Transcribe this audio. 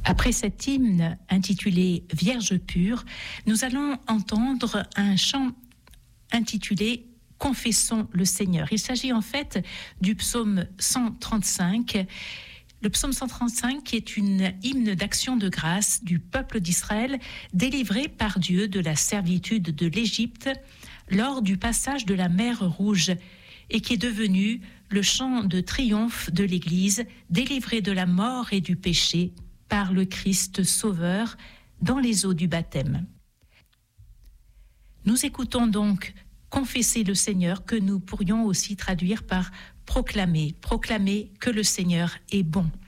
Après cet hymne intitulé Vierge pure, nous allons entendre un chant intitulé Confessons le Seigneur. Il s'agit en fait du psaume 135. Le psaume 135 qui est une hymne d'action de grâce du peuple d'Israël délivré par Dieu de la servitude de l'Égypte lors du passage de la mer Rouge et qui est devenu le chant de triomphe de l'Église délivré de la mort et du péché par le Christ Sauveur dans les eaux du baptême. Nous écoutons donc Confesser le Seigneur, que nous pourrions aussi traduire par proclamer que le Seigneur est bon.